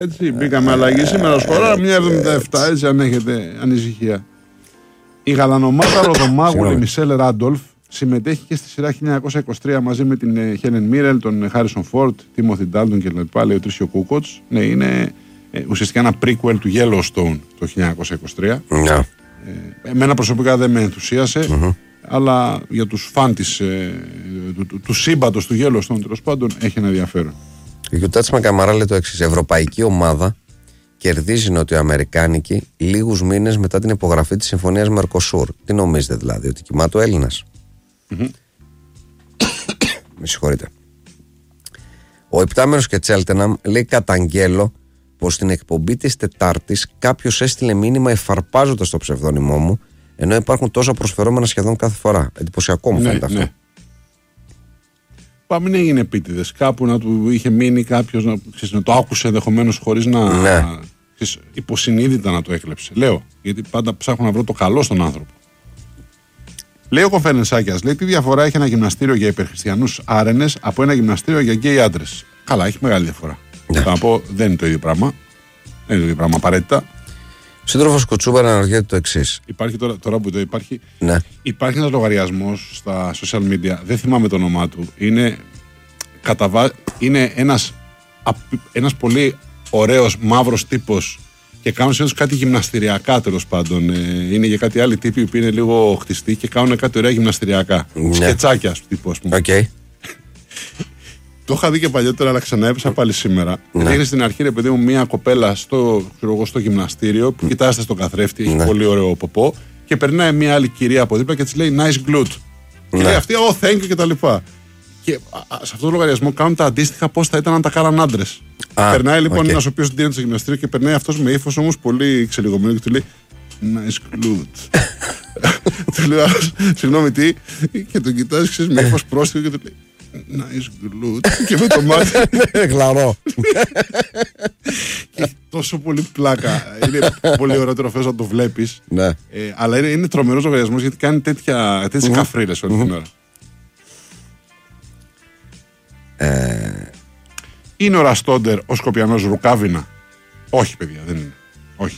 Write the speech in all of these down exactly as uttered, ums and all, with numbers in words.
Έτσι, μπήκαμε αλλαγή σήμερα σχολά, μια εβδομήντα επτά, έτσι αν έχετε ανησυχία. Η γαλανομάδα Ροδομάγουλη Μισελ Ράντολφ συμμετέχει και στη σειρά χίλια εννιακόσια είκοσι τρία μαζί με την Χέλεν Μίρελ, τον Χάρισον Φόρτ, Τίμοθι Ντάλτον κλπ. Λέει ο Τρίσιο Κούκοτς. Ναι, είναι ε, ουσιαστικά ένα prequel του Yellowstone το χίλια εννιακόσια είκοσι τρία. Yeah. Ε, εμένα προσωπικά δεν με ενθουσίασε, mm-hmm. αλλά για τους φαν της, ε, του, του, του σύμπαντος του Yellowstone τέλος πάντων έχει ένα ενδιαφέρον. Ο Γιουτάτσι Μακαμαρά λέει το εξής: ευρωπαϊκή ομάδα κερδίζει νοτιοαμερικάνικη λίγους μήνες μετά την υπογραφή της συμφωνίας Μερκοσούρ. Τι νομίζετε δηλαδή, ότι κοιμάται ο Έλληνας? Mm-hmm. Με συγχωρείτε. Ο Επτάμερος και Τσέλτεναμ λέει καταγγέλλω πως στην εκπομπή της Τετάρτης κάποιος έστειλε μήνυμα εφαρπάζοντας το ψευδόνυμό μου, ενώ υπάρχουν τόσα προσφερόμενα σχεδόν κάθε φορά. Εντυπωσιακό μου ναι, φαίνεται ναι. αυτό. Πάμε, μην έγινε επίτηδες. Κάπου να του είχε μείνει κάποιος να, ξέρεις, να το άκουσε ενδεχομένως χωρίς να. Ναι. Ξέρεις, υποσυνείδητα να το έκλεψε. Λέω, γιατί πάντα ψάχνω να βρω το καλό στον άνθρωπο. Λέει ο Κοφερνσάκιας, λέει τι διαφορά έχει ένα γυμναστήριο για υπερχριστιανούς άρενες από ένα γυμναστήριο για γκέι άντρες. Καλά, έχει μεγάλη διαφορά. Ναι. Θα να πω, δεν είναι το ίδιο πράγμα. Δεν είναι το ίδιο πράγμα απαραίτητα. Ο σύντροφος Κουτσούμπα αναρωτιέται το εξής. Υπάρχει τώρα, τώρα που το υπάρχει. Ναι. Υπάρχει ένας λογαριασμός στα social media, δεν θυμάμαι το όνομά του. Είναι, καταβα... είναι ένας, ένας πολύ ωραίος μαύρος τύπος και κάνουν συνήθως κάτι γυμναστηριακά τέλος πάντων. Είναι για κάτι άλλοι τύποι που είναι λίγο χτιστοί και κάνουν κάτι ωραία γυμναστηριακά. Ναι. Σκετσάκια τύπου, ας πούμε. Okay. Το είχα δει και παλιότερα, αλλά ξανά έπεσα πάλι σήμερα. Ναι. Έγινε στην αρχή, ρε παιδί μου, μια κοπέλα στο, ξέρω, στο γυμναστήριο που κοιτάζεται στον καθρέφτη, έχει ναι. πολύ ωραίο ποπό και περνάει μια άλλη κυρία από δίπλα και της λέει nice glute. Ναι. Και λέει αυτή, oh, thank you και τα λοιπά. Και α, σε αυτό το λογαριασμό κάνουν τα αντίστοιχα πώς θα ήταν αν τα κάναν άντρες. Περνάει λοιπόν okay. ένας ο οποίος ντύνεται στο γυμναστήριο και περνάει αυτός με ύφος όμως πολύ ξελιγωμένο και του λέει nice glute. Του λέω, συγγνώμη τι, και τον κοιτάζει, ξέρεις, με ύφος πρόστιχο και του λέει nice glute. Και με το μάτι. Ναι, χλαρό. Και τόσο πολύ πλάκα. Είναι πολύ ωραίο τροφέο να το βλέπεις. Ναι. Ε, αλλά είναι, είναι τρομερός λογαριασμός γιατί κάνει τέτοιες mm. καφρίλες όλη την ώρα. Ε... Είναι ο Ραστόντερ ο Σκοπιανός Ρουκάβινα? Όχι, παιδιά, δεν είναι. Όχι.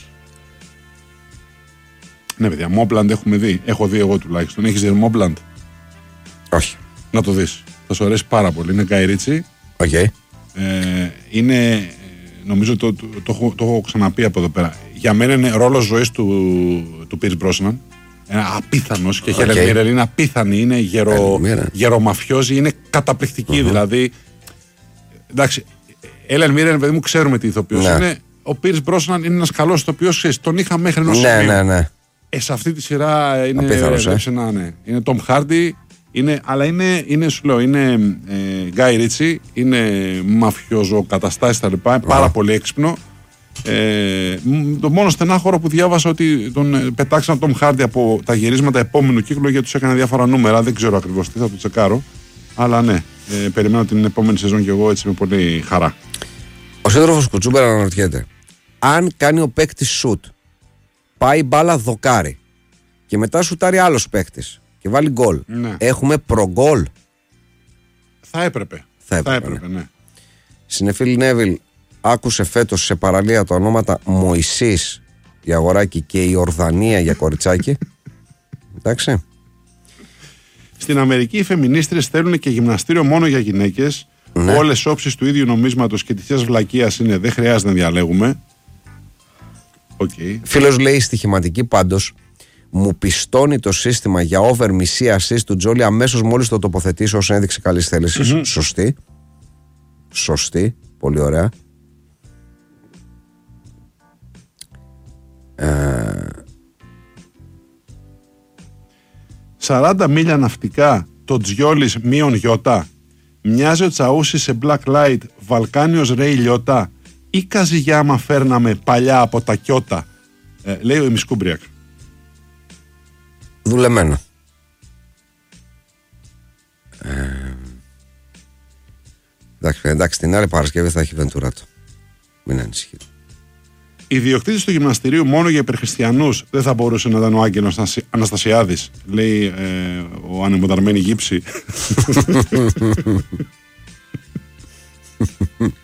Ναι, παιδιά, Μόμπλαντ έχουμε δει. Έχω δει εγώ τουλάχιστον. Έχεις δει Μόμπλαντ? Όχι. Να το δεις. Θα σου αρέσει πάρα πολύ. Είναι Γκάι Ρίτσι. Okay. Ε, είναι, νομίζω το, το, το, το, το έχω ξαναπεί από εδώ πέρα. Για μένα είναι ρόλος ζωής του, του Πίρς Μπρόσναν. Είναι απίθανος και η Χέλεν Μίρελ είναι απίθανη. Είναι γερο, γερομαφιόζη. Είναι καταπληκτική. Uh-huh. Δηλαδή. Εντάξει, Χέλεν Μίρελ, παιδί μου, ξέρουμε τι ηθοποιός ναι. είναι. Ο Πίρς Μπρόσναν είναι ένας καλός ηθοποιός. Τον είχα μέχρι ενός ναι, σημείου. Ναι, ναι. Ε, σε αυτή τη σειρά είναι. Απίθανος, ε. να, ναι. Είναι Τόμ Χάρντι. Είναι, αλλά είναι, είναι, σου λέω, είναι Γκάι Ρίτσι, είναι μαφιόζο καταστάσεις τα λοιπά, είναι πάρα πολύ έξυπνο. Ε, το μόνο στενάχωρο που διάβασα ότι τον πετάξαν τον Τόμ Χάρντι από τα γυρίσματα επόμενου κύκλου γιατί τους έκανε διάφορα νούμερα, δεν ξέρω ακριβώς τι, θα το τσεκάρω. Αλλά ναι, ε, περιμένω την επόμενη σεζόν και εγώ έτσι με πολύ χαρά. Ο σύντροφος Κουτσούμπερα αναρωτιέται, αν κάνει ο παίκτης σουτ, πάει μπάλα δοκάρι και μετά σουτάρει άλλος παίκτης και βάλει γκολ. Ναι. Έχουμε προγκολ. Θα έπρεπε. Θα έπρεπε, θα έπρεπε ναι. ναι. Συνεφίλ Νέβιλ άκουσε φέτος σε παραλία τα ονόματα Μωυσής για αγοράκι και η Ορδανία για κοριτσάκι. Εντάξει. Στην Αμερική οι φεμινίστρες θέλουν και γυμναστήριο μόνο για γυναίκες. Ναι. Όλες οι όψεις του ίδιου νομίσματος και της βλακείας είναι, δεν χρειάζεται να διαλέγουμε. Okay. Φίλος λέει στοιχηματική πάντως. Μου πιστώνει το σύστημα για over μισή assist του Τζόλι αμέσως μόλις το τοποθετήσω ως ένδειξη καλής θέλησης. Mm-hmm. Σωστή. Σωστή. Πολύ ωραία. Ε... σαράντα μίλια ναυτικά το Τζιόλις μείον γιώτα. Μοιάζει ο Τσαούσης σε Black Light Βαλκάνιος Ρέι λιώτα ή Καζιγιάμα φέρναμε παλιά από τα Κιώτα. Ε, λέει ο Ημισκούμπριακ. Δουλεμένο. Ε, εντάξει, εντάξει, την άλλη Παρασκευή θα έχει Βεντουράτο. Μην ανησυχείτε. Οι ιδιοκτήτες του γυμναστηρίου μόνο για υπερχριστιανούς δεν θα μπορούσε να ήταν ο Άγγελος Αναστασιάδης, λέει ε, ο ανεμοδαρμένη γύψη.